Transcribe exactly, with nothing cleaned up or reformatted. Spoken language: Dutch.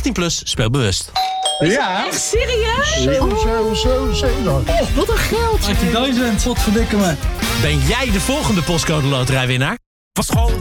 achttien plus, speel bewust. Ja. Echt serieus? Zo, zo, zo, zo dan. Oh, wat een geld. achttien duizend. Wat verdikken me. Ben jij de volgende postcode loterijwinnaar? Van school